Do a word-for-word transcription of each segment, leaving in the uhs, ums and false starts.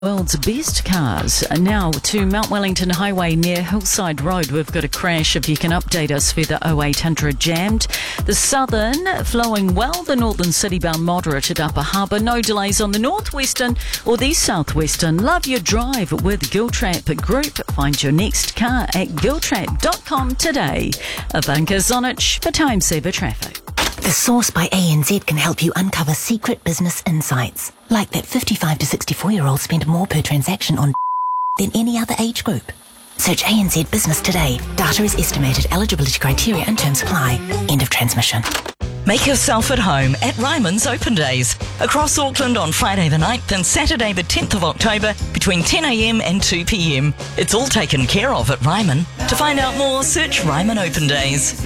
World's best cars. Now to Mount Wellington Highway near Hillside Road. We've got a crash. If you can update us further, oh eight hundred jammed. The southern flowing well. The northern city bound moderate at Upper Harbour. No delays on the northwestern or the southwestern. Love your drive with Giltrap Group. Find your next car at giltrap dot com today. Ivanka Zonich for Time Saver Traffic. The Source by A N Z can help you uncover secret business insights, like that fifty-five to sixty-four-year-olds spend more per transaction on than any other age group. Search A N Z Business today. Data is estimated. Eligibility criteria and terms apply. End of transmission. Make yourself at home at Ryman's Open Days. Across Auckland on Friday the ninth and Saturday the tenth of October between ten a m and two p m. It's all taken care of at Ryman. To find out more, search Ryman Open Days.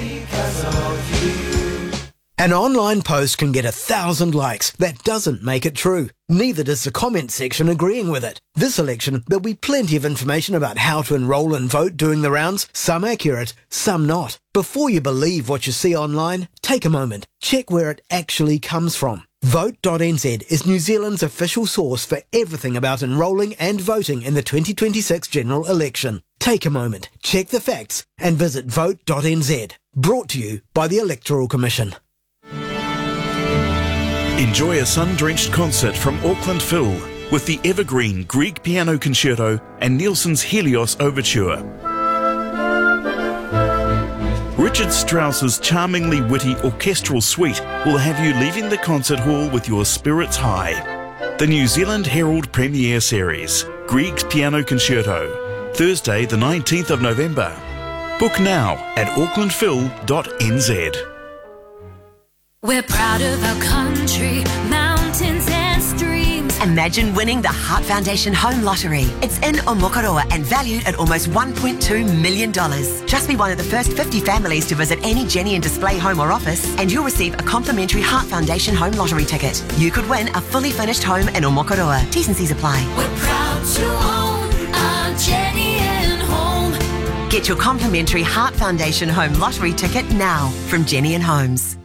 An online post can get a thousand likes. That doesn't make it true. Neither does the comment section agreeing with it. This election, there'll be plenty of information about how to enrol and vote doing the rounds, some accurate, some not. Before you believe what you see online, take a moment. Check where it actually comes from. vote dot n z is New Zealand's official source for everything about enrolling and voting in the twenty twenty-six general election. Take a moment, check the facts, and visit vote dot n z. Brought to you by the Electoral Commission. Enjoy a sun-drenched concert from Auckland Phil with the evergreen Grieg Piano Concerto and Nielsen's Helios Overture. Richard Strauss's charmingly witty orchestral suite will have you leaving the concert hall with your spirits high. The New Zealand Herald Premiere Series, Grieg's Piano Concerto, Thursday the nineteenth of November. Book now at auckland phil dot n z. We're proud of our country, mountains and streams. Imagine winning the Heart Foundation Home Lottery. It's in Omokoroa and valued at almost one point two million dollars. Just be one of the first fifty families to visit any Jenny and Display home or office and you'll receive a complimentary Heart Foundation Home Lottery ticket. You could win a fully furnished home in Omokoroa. T's and C's apply. We're proud to own our Jenny and Home. Get your complimentary Heart Foundation Home Lottery ticket now from Jenny and Homes.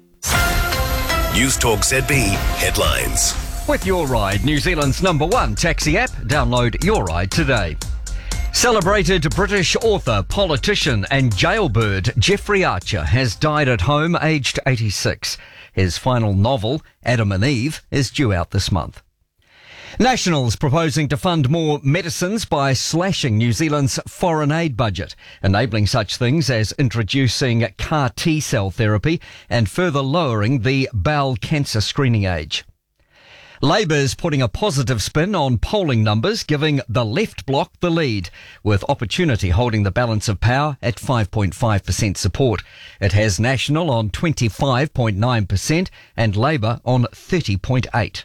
News Talk Z B headlines. With Your Ride, New Zealand's number one taxi app. Download Your Ride today. Celebrated British author, politician and jailbird Jeffrey Archer has died at home aged eighty-six. His final novel, Adam and Eve, is due out this month. Nationals proposing to fund more medicines by slashing New Zealand's foreign aid budget, enabling such things as introducing C A R T-cell therapy and further lowering the bowel cancer screening age. Labour's putting a positive spin on polling numbers, giving the left bloc the lead, with Opportunity holding the balance of power at five point five percent support. It has National on twenty-five point nine percent and Labour on thirty point eight percent.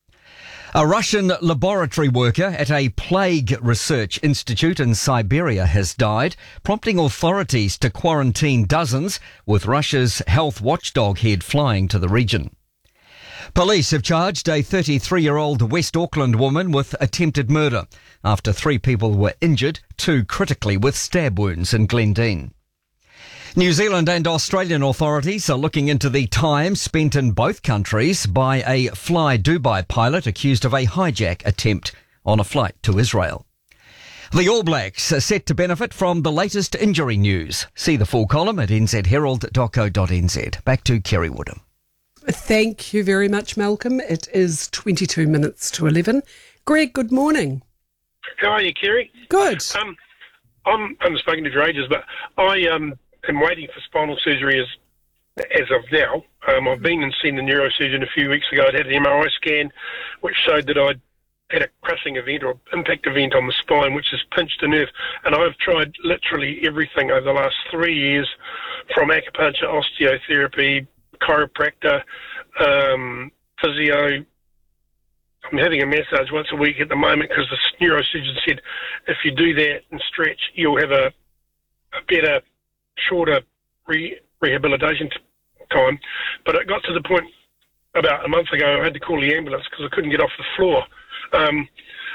A Russian laboratory worker at a plague research institute in Siberia has died, prompting authorities to quarantine dozens, with Russia's health watchdog head flying to the region. Police have charged a thirty-three-year-old West Auckland woman with attempted murder after three people were injured, two critically with stab wounds in Glendine. New Zealand and Australian authorities are looking into the time spent in both countries by a Fly Dubai pilot accused of a hijack attempt on a flight to Israel. The All Blacks are set to benefit from the latest injury news. See the full column at n z herald dot co dot n z. Back to Kerry Woodham. Thank you very much, Malcolm. It is twenty-two minutes to eleven. Greg, good morning. How are you, Kerry? Good. Um, I'm, I haven't spoken to you for ages, but I... um. I'm waiting for spinal surgery as as of now. Um, I've been and seen the neurosurgeon a few weeks ago. I'd had an M R I scan which showed that I'd had a crushing event or impact event on the spine, which has pinched a nerve. And I've tried literally everything over the last three years, from acupuncture, osteotherapy, chiropractor, um, physio. I'm having a massage once a week at the moment because the neurosurgeon said if you do that and stretch, you'll have a, a better shorter re- rehabilitation t- time. But it got to the point about a month ago I had to call the ambulance because I couldn't get off the floor. Um,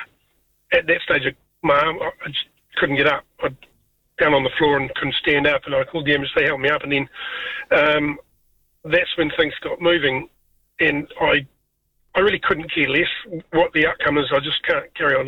at that stage of my arm, I just couldn't get up. I down on the floor and couldn't stand up, and I called the ambulance, they helped me up, and then um, that's when things got moving, and I I really couldn't care less what the outcome is. I just can't carry on